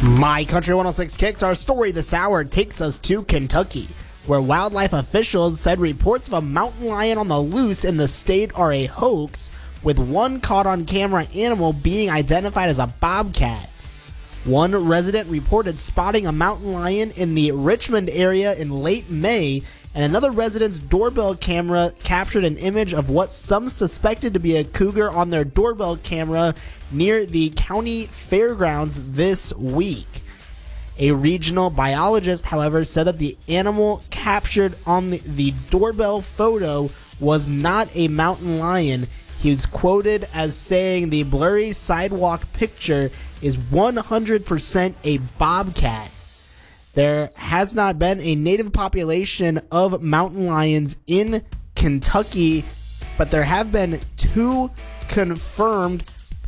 My Country 106 Kicks, our story this hour takes us to Kentucky, where wildlife officials said reports of a mountain lion on the loose in the state are a hoax, with one caught-on-camera animal being identified as a bobcat. One resident reported spotting a mountain lion in the Richmond area in late May, and another resident's doorbell camera captured an image of what some suspected to be a cougar on their doorbell camera near the county fairgrounds this week. A regional biologist, however, said that the animal captured on the doorbell photo was not a mountain lion. He was quoted as saying the blurry sidewalk picture is 100% a bobcat. There has not been a native population of mountain lions in Kentucky, but there have been 2 confirmed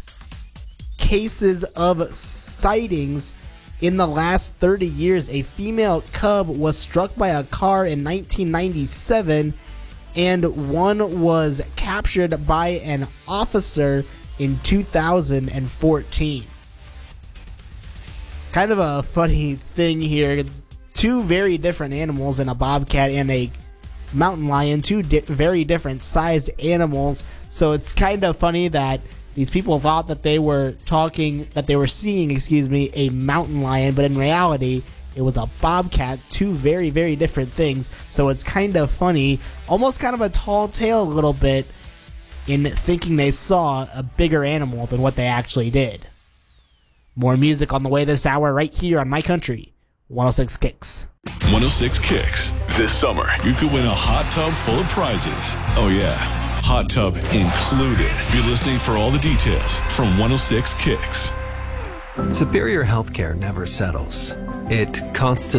cases of sightings in the last 30 years. A female cub was struck by a car in 1997, and one was captured by an officer in 2014. Kind of a funny thing here. 2 very different animals in a bobcat and a mountain lion, 2 very different sized animals. So it's kind of funny that these people thought that they were seeing a mountain lion, but in reality, it was a bobcat. 2 very, very different things. So it's kind of funny, almost kind of a tall tale a little bit, in thinking they saw a bigger animal than what they actually did. More music on the way this hour right here on My Country 106 Kicks. 106 Kicks. This summer, you could win a hot tub full of prizes. Oh yeah, hot tub included. Be listening for all the details from 106 Kicks. Superior Healthcare never settles. It constantly